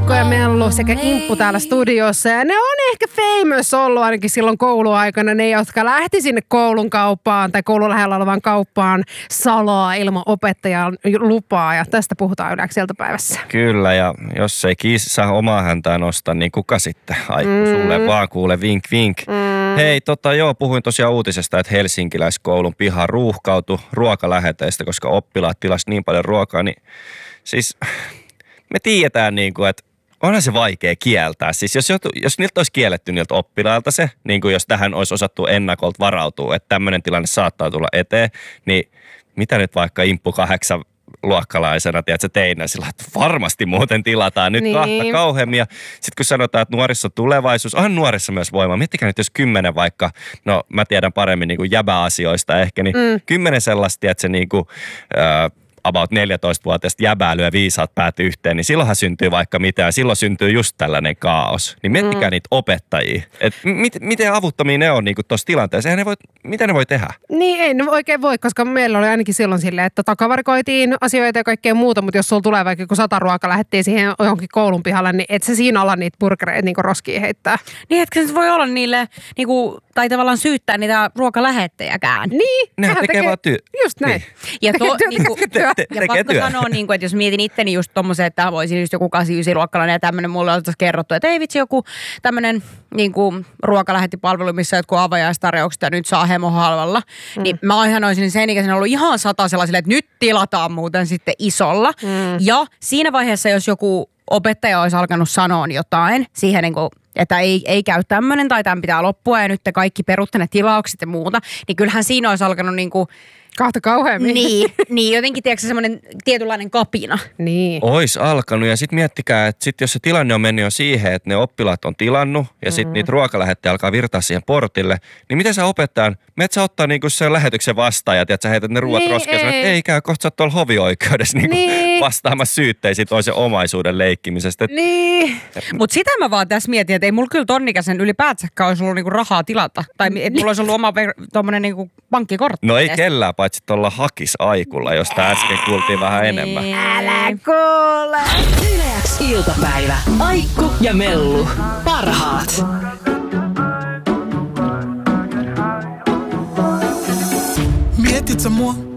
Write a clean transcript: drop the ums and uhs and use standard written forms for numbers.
Mikko ja Mellu sekä Imppu täällä studiossa. Ja ne on ehkä famous ollut ainakin silloin kouluaikana. Ne, jotka lähti sinne koulun kauppaan tai koulun lähellä olevaan kauppaan salaa ilman opettajan lupaa. Ja tästä puhutaan Yleäks iltapäivässä. Kyllä, ja jos ei kiisi saa omaa häntään nostaa, niin kuka sitten? Sulle vaan kuule vink vink. Hei, puhuin tosiaan uutisesta, että helsinkiläiskoulun piha ruuhkautui ruokaläheteistä, koska oppilaat tilasivat niin paljon ruokaa, niin siis me tiedetään että onhan se vaikea kieltää. Siis jos niiltä olisi kielletty niiltä oppilailta se, niin kuin jos tähän olisi osattu ennakolta varautua, että tämmöinen tilanne saattaa tulla eteen, niin mitä nyt vaikka Imppu 8 luokkalaisena, tiedätkö, teinä sillä, että varmasti muuten tilataan nyt kahta kauheammin. Ja sitten kun sanotaan, että nuorissa on tulevaisuus, onhan nuorissa myös voima. Miettikää nyt, jos 10 vaikka, no mä tiedän paremmin niin kuin jäbäasioista ehkä, niin 10 sellaista, tiedätkö, niin kuin, about 14-vuotiaista jäbää lyö viisaat päät yhteen, niin silloinhan syntyy vaikka mitään. Silloin syntyy just tällainen kaos. Niin miettikää niitä opettajia. Että miten avuttomia ne on niin tuossa tilanteessa. Mitä ne voi tehdä? Niin ei ne oikein voi, koska meillä oli ainakin silloin silleen, että takavarikoitiin asioita ja kaikkea muuta, mutta jos sulla tulee vaikka kun 100 ruokaa lähdettiin siihen johonkin koulun pihalle, niin et se siinä olla niitä burgereita niin roskiin heittää. Niin, etkä se voi olla niille, niin kuin, tai tavallaan syyttää niitä ruokalähettejäkään. Niin. Nehän tekee vaan Just näin. Niin. Ja ja pakko sanoa, että jos mietin itteni just tommosen, että voisin just joku 8-9-luokkalainen ja tämmöinen, mulle on kerrottu, että ei vitsi joku tämmöinen niin ruokalähettipalvelu, missä jotkut avajaistarjoukset ja nyt saa hemohalvalla. Niin mä ihan olisin sen ikäisen ollut ihan satasella silleen, että nyt tilataan muuten sitten isolla. Ja siinä vaiheessa, jos joku opettaja olisi alkanut sanoa jotain siihen niin kuin, että ei käy tämmöinen tai tämän pitää loppua ja nyt te kaikki perutte ne tilaukset ja muuta, niin kyllähän siinä olisi alkanut niin kuin kahta kauheammin. Niin jotenkin tiedätkö semmoinen tietynlainen kapina. Niin. Ois alkanut ja sitten miettikää, että sit jos se tilanne on mennyt jo siihen, että ne oppilaat on tilannut ja sitten niitä ruokalähettejä alkaa virtaa siihen portille, niin miten sä opettajan, meet sä ottaa niinku sen lähetyksen vastaan ja tiedät, sä heität ne ruuat roskeen ja ei käy, kohta sä oot tuolla hovioikeudessa vastaamassa syytteisiin toisen omaisuuden leikkimisestä. Niin. Mutta sitä mä vaan tässä mietin, että ei mulla kyllä tonnikäisen ylipäätänsäkään olisi ollut niinku rahaa tilata. Tai että mulla olisi ollut oma tommonen niinku pankkikortti. No ei kellään, paitsi tuolla Hakis-Aikulla, josta äsken kuultiin vähän enemmän. Älä kuule! Yleäks iltapäivä. Aikku ja Mellu. Parhaat. Mietit sä mua?